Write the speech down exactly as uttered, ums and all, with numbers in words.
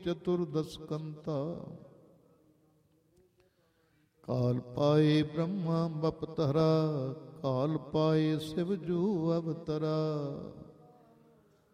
ਚਤੁਰਦਸ ਕੰਤਾ। ਕਾਲ ਪਾਏ ਬ੍ਰਹਮਾ ਬਪਤਹਰਾ, ਕਾਲ ਪਾਏ ਸਿਵ ਜੂ ਅਵਤਰਾ।